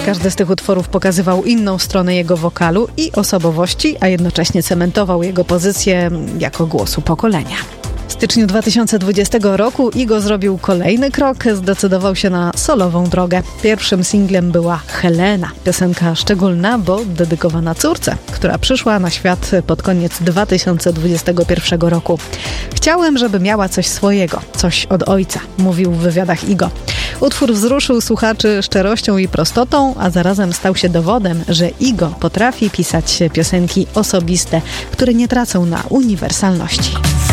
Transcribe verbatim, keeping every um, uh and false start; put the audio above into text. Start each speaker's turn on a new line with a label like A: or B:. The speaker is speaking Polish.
A: Każdy z tych utworów pokazywał inną stronę jego wokalu i osobowości, a jednocześnie cementował jego pozycję jako głosu pokolenia. W styczniu dwa tysiące dwudziestego roku Igo zrobił kolejny krok, zdecydował się na solową drogę. Pierwszym singlem była Helena, piosenka szczególna, bo dedykowana córce, która przyszła na świat pod koniec dwa tysiące dwudziestego pierwszego roku. Chciałem, żeby miała coś swojego, coś od ojca, mówił w wywiadach Igo. Utwór wzruszył słuchaczy szczerością i prostotą, a zarazem stał się dowodem, że Igo potrafi pisać piosenki osobiste, które nie tracą na uniwersalności.